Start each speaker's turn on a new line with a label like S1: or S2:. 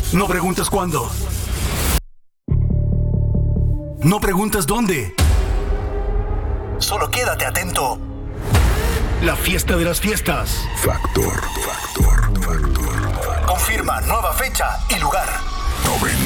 S1: No preguntes cuándo. No preguntes dónde. Solo quédate atento. La fiesta de las fiestas.
S2: Factor.
S1: Confirma nueva fecha y lugar.
S2: 99.